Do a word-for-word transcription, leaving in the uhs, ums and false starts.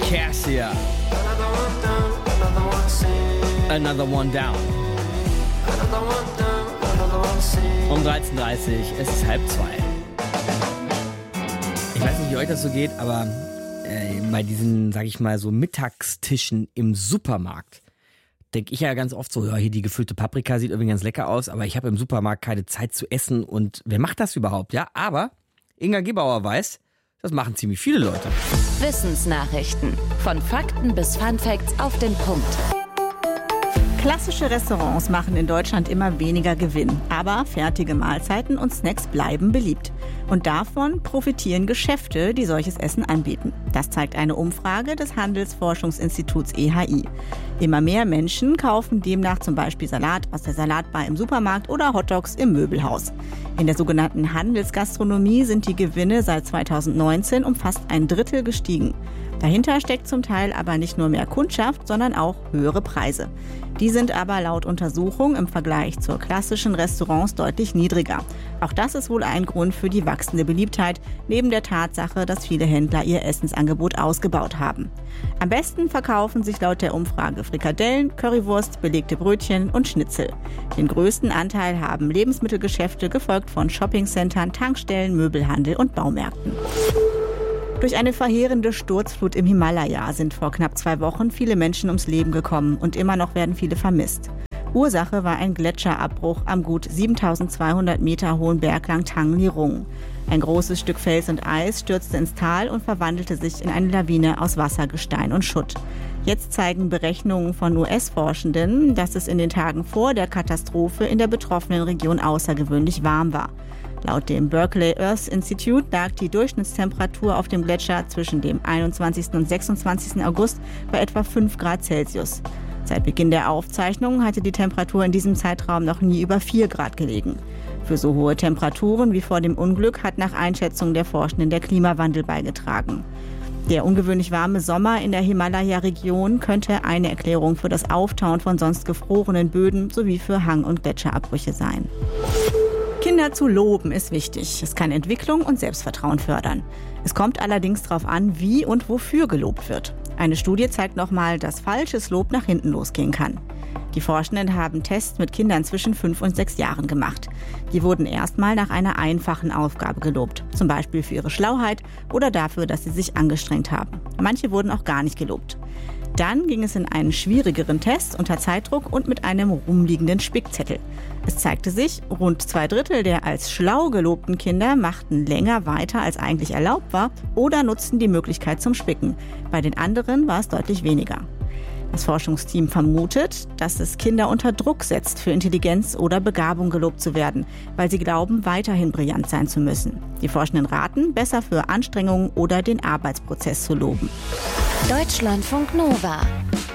Cassia. Another one down. Um dreizehn Uhr dreißig, es ist halb zwei. Ich weiß nicht, wie euch das so geht, aber äh, bei diesen, sag ich mal, so Mittagstischen im Supermarkt denke ich ja ganz oft so, ja, hier die gefüllte Paprika sieht irgendwie ganz lecker aus, aber ich habe im Supermarkt keine Zeit zu essen und wer macht das überhaupt? Ja, aber Inga Gebauer weiß, das machen ziemlich viele Leute. Wissensnachrichten. Von Fakten bis Funfacts auf den Punkt. Klassische Restaurants machen in Deutschland immer weniger Gewinn. Aber fertige Mahlzeiten und Snacks bleiben beliebt. Und davon profitieren Geschäfte, die solches Essen anbieten. Das zeigt eine Umfrage des Handelsforschungsinstituts E H I. Immer mehr Menschen kaufen demnach zum Beispiel Salat aus der Salatbar im Supermarkt oder Hotdogs im Möbelhaus. In der sogenannten Handelsgastronomie sind die Gewinne seit zweitausendneunzehn um fast ein Drittel gestiegen. Dahinter steckt zum Teil aber nicht nur mehr Kundschaft, sondern auch höhere Preise. Die sind aber laut Untersuchung im Vergleich zu klassischen Restaurants deutlich niedriger. Auch das ist wohl ein Grund für die wachsende Beliebtheit, neben der Tatsache, dass viele Händler ihr Essensangebot ausgebaut haben. Am besten verkaufen sich laut der Umfrage Frikadellen, Currywurst, belegte Brötchen und Schnitzel. Den größten Anteil haben Lebensmittelgeschäfte, gefolgt von Shoppingcentern, Tankstellen, Möbelhandel und Baumärkten. Durch eine verheerende Sturzflut im Himalaya sind vor knapp zwei Wochen viele Menschen ums Leben gekommen und immer noch werden viele vermisst. Ursache war ein Gletscherabbruch am gut siebentausendzweihundert Meter hohen Berg Langtang Lirung. Ein großes Stück Fels und Eis stürzte ins Tal und verwandelte sich in eine Lawine aus Wasser, Gestein und Schutt. Jetzt zeigen Berechnungen von U S-Forschenden, dass es in den Tagen vor der Katastrophe in der betroffenen Region außergewöhnlich warm war. Laut dem Berkeley Earth Institute lag die Durchschnittstemperatur auf dem Gletscher zwischen dem einundzwanzigsten und sechsundzwanzigsten August bei etwa fünf Grad Celsius. Seit Beginn der Aufzeichnungen hatte die Temperatur in diesem Zeitraum noch nie über vier Grad gelegen. Für so hohe Temperaturen wie vor dem Unglück hat nach Einschätzung der Forschenden der Klimawandel beigetragen. Der ungewöhnlich warme Sommer in der Himalaya-Region könnte eine Erklärung für das Auftauen von sonst gefrorenen Böden sowie für Hang- und Gletscherabbrüche sein. Kinder zu loben ist wichtig. Es kann Entwicklung und Selbstvertrauen fördern. Es kommt allerdings darauf an, wie und wofür gelobt wird. Eine Studie zeigt nochmal, dass falsches Lob nach hinten losgehen kann. Die Forschenden haben Tests mit Kindern zwischen fünf und sechs Jahren gemacht. Die wurden erstmal nach einer einfachen Aufgabe gelobt, zum Beispiel für ihre Schlauheit oder dafür, dass sie sich angestrengt haben. Manche wurden auch gar nicht gelobt. Dann ging es in einen schwierigeren Test unter Zeitdruck und mit einem rumliegenden Spickzettel. Es zeigte sich, rund zwei Drittel der als schlau gelobten Kinder machten länger weiter, als eigentlich erlaubt war, oder nutzten die Möglichkeit zum Spicken. Bei den anderen war es deutlich weniger. Das Forschungsteam vermutet, dass es Kinder unter Druck setzt, für Intelligenz oder Begabung gelobt zu werden, weil sie glauben, weiterhin brillant sein zu müssen. Die Forschenden raten, besser für Anstrengungen oder den Arbeitsprozess zu loben. Deutschlandfunk Nova.